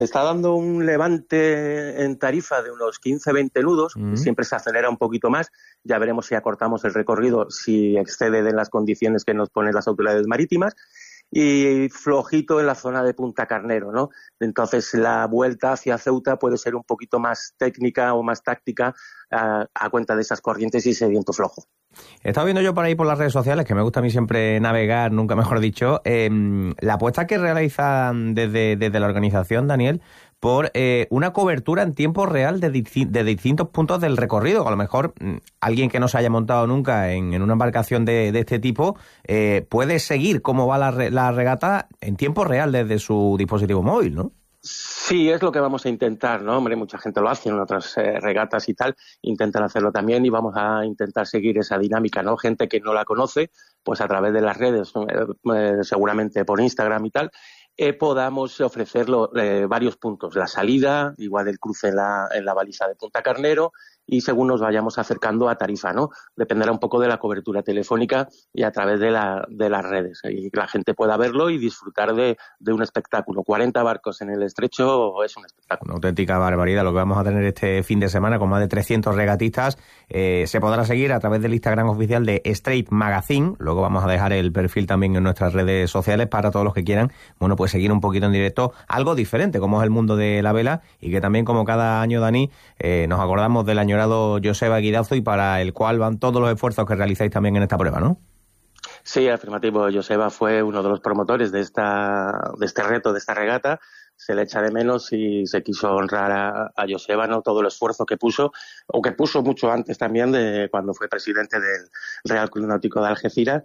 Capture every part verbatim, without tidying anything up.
Está dando un levante en Tarifa de unos quince veinte nudos, uh-huh. Siempre se acelera un poquito más, ya veremos si acortamos el recorrido, si excede de las condiciones que nos ponen las autoridades marítimas, y flojito en la zona de Punta Carnero, ¿no? Entonces la vuelta hacia Ceuta puede ser un poquito más técnica o más táctica a, a cuenta de esas corrientes y ese viento flojo. He estado viendo yo por ahí por las redes sociales, que me gusta a mí siempre navegar, nunca mejor dicho, eh, la apuesta que realizan desde, desde la organización, Daniel, por eh, una cobertura en tiempo real de, di- de distintos puntos del recorrido. A lo mejor mmm, alguien que no se haya montado nunca en, en una embarcación de, de este tipo eh, puede seguir cómo va la, re- la regata en tiempo real desde su dispositivo móvil, ¿no? Sí, es lo que vamos a intentar, ¿no? Hombre, mucha gente lo hace en otras eh, regatas y tal, intentan hacerlo también y vamos a intentar seguir esa dinámica, ¿no? Gente que no la conoce, pues a través de las redes, eh, eh, seguramente por Instagram y tal, Eh, podamos ofrecerlo eh, varios puntos, la salida, igual el cruce en la, en la baliza de Punta Carnero y según nos vayamos acercando a Tarifa, ¿no? Dependerá un poco de la cobertura telefónica y a través de, la, de las redes y que la gente pueda verlo y disfrutar de, de un espectáculo. cuarenta barcos en el estrecho es un espectáculo. Una auténtica barbaridad lo que vamos a tener este fin de semana con más de trescientos regatistas. Eh, se podrá seguir a través del Instagram oficial de Strait Magazine. Luego vamos a dejar el perfil también en nuestras redes sociales para todos los que quieran, bueno, pues seguir un poquito en directo algo diferente como es el mundo de la vela y que también como cada año, Dani, eh, nos acordamos del añorado Joseba Guidazo y para el cual van todos los esfuerzos que realizáis también en esta prueba, ¿no? Sí, afirmativo. Joseba fue uno de los promotores de esta de este reto, de esta regata. Se le echa de menos y se quiso honrar a, a Joseba, ¿no? Todo el esfuerzo que puso, o que puso mucho antes también de cuando fue presidente del Real Club Náutico de Algeciras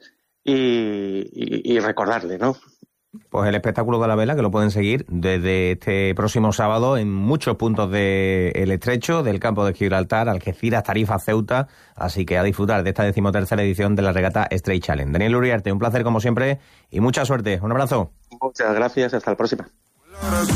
y, y, y recordarle, ¿no? Pues el espectáculo de la vela que lo pueden seguir desde este próximo sábado en muchos puntos del estrecho, del campo de Gibraltar, Algeciras, Tarifa, Ceuta, así que a disfrutar de esta decimotercera edición de la regata Strait Challenge. Daniel Uriarte, un placer como siempre y mucha suerte. Un abrazo. Muchas gracias, hasta la próxima.